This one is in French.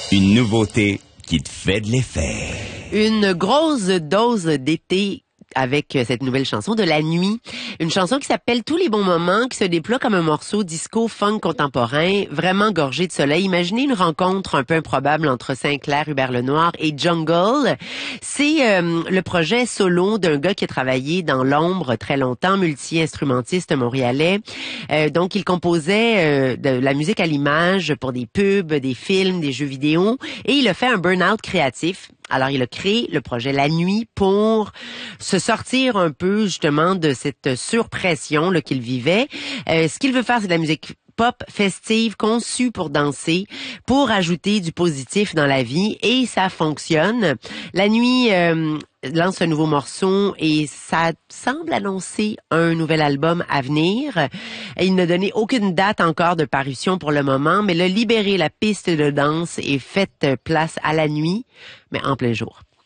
Une nouveauté qui te fait de l'effet. Une grosse dose d'été avec cette nouvelle chanson de La Nuit. Une chanson qui s'appelle Tous les bons moments, qui se déploie comme un morceau disco funk contemporain, vraiment gorgé de soleil. Imaginez une rencontre un peu improbable entre Sinclair, Hubert Lenoir et Jungle. C'est le projet solo d'un gars qui a travaillé dans l'ombre très longtemps, multi-instrumentiste montréalais. Donc, il composait de la musique à l'image pour des pubs, des films, des jeux vidéo, et il a fait un burn-out créatif. Alors, il a créé le projet La Nuit pour se sortir un peu, justement, de cette surpression là, qu'il vivait. Ce qu'il veut faire, c'est de la musique pop festive conçue pour danser, pour ajouter du positif dans la vie, et ça fonctionne. La Nuit lance un nouveau morceau et ça semble annoncer un nouvel album à venir. Il n'a donné aucune date encore de parution pour le moment, mais il a libéré la piste de danse et fait place à La Nuit, mais en plein jour.